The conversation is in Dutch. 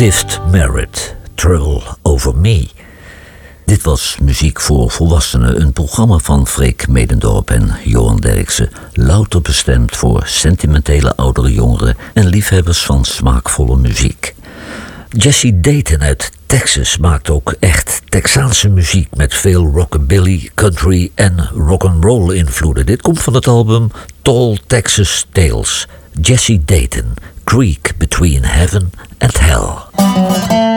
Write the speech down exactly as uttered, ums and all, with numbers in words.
Stiff Merit, Thrill Over Me. Dit was Muziek voor Volwassenen, een programma van Freek Medendorp en Johan Derksen. Louter bestemd voor sentimentele oudere jongeren en liefhebbers van smaakvolle muziek. Jesse Dayton uit Texas maakt ook echt Texaanse muziek met veel rockabilly, country en rock'n'roll invloeden. Dit komt van het album Tall Texas Tales. Jesse Dayton, Creek Between Heaven and Hell.